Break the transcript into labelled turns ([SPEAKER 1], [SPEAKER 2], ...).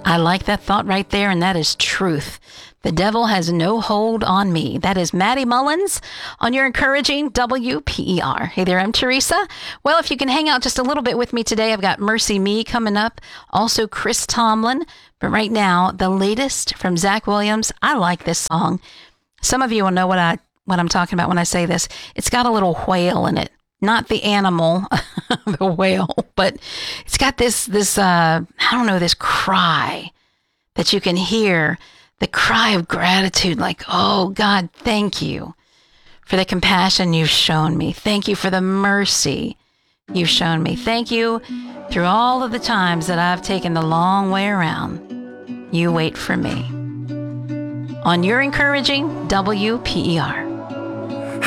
[SPEAKER 1] I like that thought right there, and that is truth. The devil has no hold on me. That is Maddie Mullins on your encouraging WPER. Hey there, I'm Teresa. Well, if you can hang out just a little bit with me today, I've got Mercy Me coming up, also Chris Tomlin. But right now, the latest from Zach Williams. I like this song. Some of you will know what I'm talking about when I say this. It's got a little whale in it. Not the animal, the whale, but it's got this cry that you can hear, the cry of gratitude, like, oh, God, thank you for the compassion you've shown me. Thank you for the mercy you've shown me. Thank you through all of the times that I've taken the long way around. You wait for me. On your encouraging WPER.